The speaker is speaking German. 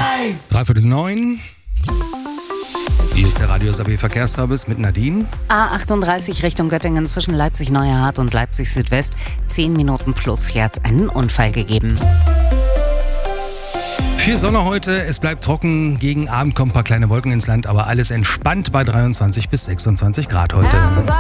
8:45. Hier ist der Radio SAP Verkehrsservice mit Nadine. A38 Richtung Göttingen zwischen Leipzig-Neuerhardt und Leipzig Südwest. 10 Minuten plus. Hier hat es einen Unfall gegeben. Viel Sonne heute, es bleibt trocken, gegen Abend kommen ein paar kleine Wolken ins Land, aber alles entspannt bei 23 bis 26 Grad heute.